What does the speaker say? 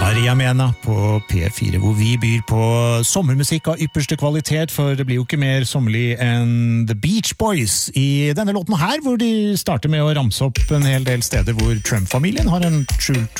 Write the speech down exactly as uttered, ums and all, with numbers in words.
Maria Mena på P fire, hvor vi byr på sommermusikk av ypperste kvalitet, for det blir jo ikke mer sommerlig enn The Beach Boys i denne låten her, hvor de starter med å ramse opp en hel del steder hvor Trump-familien har en skjult